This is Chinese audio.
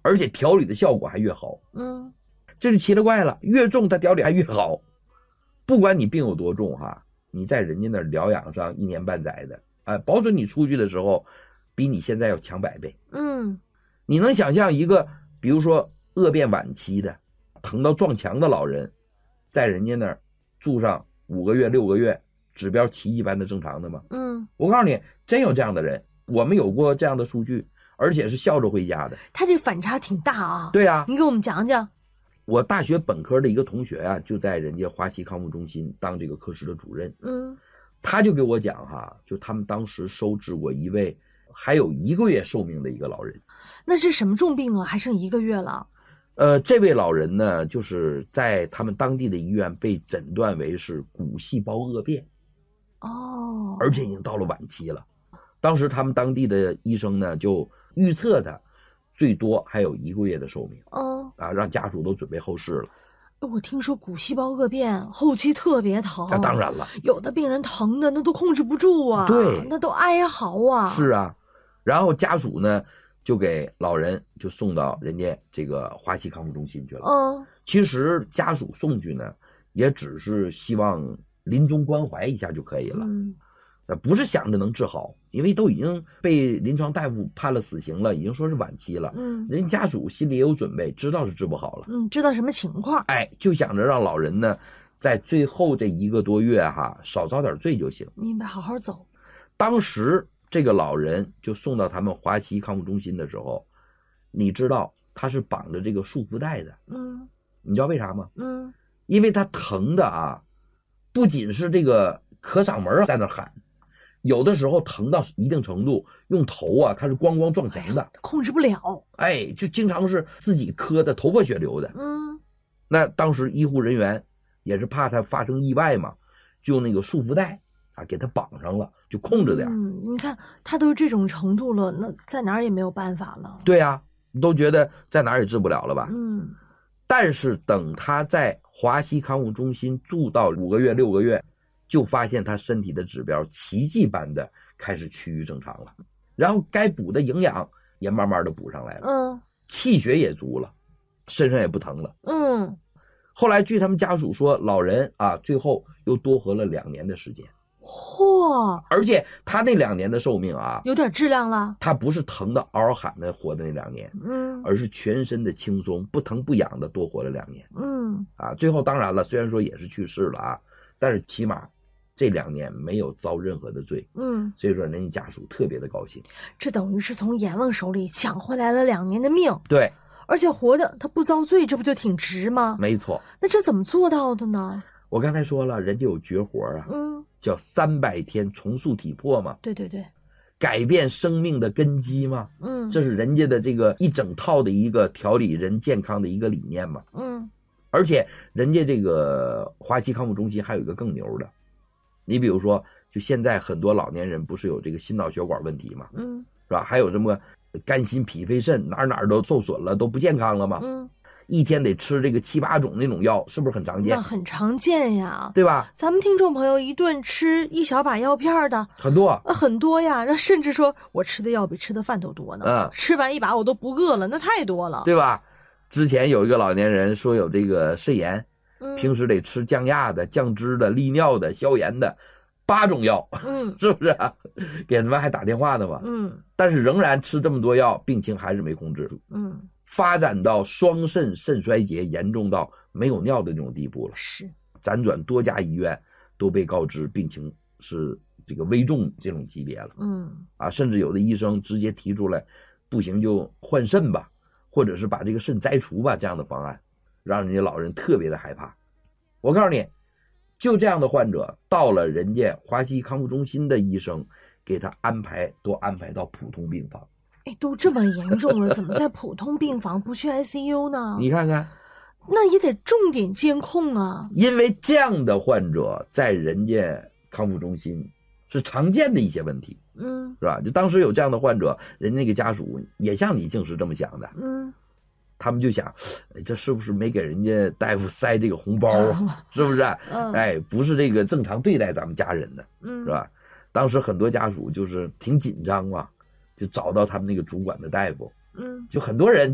而且调理的效果还越好。这就奇了怪了，越重它调理还越好。不管你病有多重哈，你在人家那儿疗养上1年半载的，保准你出去的时候比你现在要强100倍。你能想象一个比如说恶变晚期的疼到撞墙的老人，在人家那儿住上5个月6个月，指标奇迹般的正常的吗？我告诉你，真有这样的人，我们有过这样的数据，而且是笑着回家的。 他这反差挺大啊。 对啊， 你给我们讲讲。 我大学本科的一个同学啊，就在人家华西康复中心当这个科室的主任。他就给我讲哈，就他们当时收治过一位还有1个月寿命的一个老人。 那是什么重病啊？还剩1个月了？ 这位老人呢，就是在他们当地的医院被诊断为是骨细胞恶变。而且已经到了晚期了。当时他们当地的医生呢，就预测他最多还有1个月的寿命。让家属都准备后事了。 我听说骨细胞恶变后期特别疼。 当然了， 有的病人疼的那都控制不住啊。 对， 那都哀嚎啊。 是啊，然后家属呢就给老人就送到人家这个华西康复中心去了。其实家属送去呢，也只是希望临终关怀一下就可以了。不是想着能治好，因为都已经被临床大夫判了死刑了，已经说是晚期了。人家属心里也有准备，知道是治不好了。 知道什么情况。 就想着让老人呢在最后这1个多月哈少遭点罪就行。 明白，好好走。 当时这个老人就送到他们华西康复中心的时候，你知道他是绑着这个束缚带的。你知道为啥吗？因为他疼的啊，不仅是这个咳嗓门在那喊，有的时候疼到一定程度，用头啊他是咣咣撞墙的， 控制不了。 就经常是自己磕的头破血流的。那当时医护人员也是怕他发生意外嘛，就用那个束缚带给他绑上了，就控制点。 你看他都这种程度了，那在哪儿也没有办法了。 对啊，都觉得在哪儿也治不了了吧。但是等他在华西康复中心住到5个月6个月，就发现他身体的指标奇迹般的开始趋于正常了，然后该补的营养也慢慢的补上来了。气血也足了，身上也不疼了。后来据他们家属说，老人最后又多活了2年的时间。而且他那2年的寿命有点质量了。 他不是疼的嗷嗷喊的活的那2年，而是全身的轻松，不疼不痒的多活了2年。最后当然了，虽然说也是去世了但是起码这2年没有遭任何的罪。所以说人家家属特别的高兴。 这等于是从阎王手里抢回来了2年的命。 对， 而且活的他不遭罪，这不就挺值吗？ 没错。 那这怎么做到的呢？ 我刚才说了，人家有绝活叫300天重塑体魄嘛。 对， 改变生命的根基嘛。这是人家的这个一整套的一个调理人健康的一个理念嘛。而且人家这个华西康复中心还有一个更牛的，你比如说就现在很多老年人不是有这个心脑血管问题嘛，是吧？还有什么肝心脾肺肾哪儿都受损了，都不健康了嘛。一天得吃这个7、8种那种药，是不是很常见？ 那很常见呀， 对吧？ 咱们听众朋友一顿吃1小把药片的很多， 很多呀。那甚至说我吃的药比吃的饭都多呢。吃完1把我都不饿了，那太多了， 对吧？之前有一个老年人说有这个肾炎，平时得吃降压的、降脂的、利尿的、消炎的8种药，是不是？给他们还打电话的嘛。但是仍然吃这么多药，病情还是没控制住。发展到双肾肾衰竭，严重到没有尿的这种地步了。 是， 辗转多家医院都被告知病情是这个危重这种级别了。甚至有的医生直接提出来，不行就换肾吧，或者是把这个肾摘除吧，这样的方案，让人家老人特别的害怕。我告诉你，就这样的患者到了人家华西康复中心的医生给他都安排到普通病房。 都这么严重了，怎么在普通病房不去 ICU 呢？ 你看看， 那也得重点监控啊。 因为这样的患者在人家康复中心是常见的一些问题，是吧？就当时有这样的患者，人家那个家属也像你净是这么想的，他们就想，这是不是没给人家大夫塞这个红包啊？是不是？不是这个正常对待咱们家人的，是吧？当时很多家属就是挺紧张嘛，就找到他们那个主管的大夫，就很多人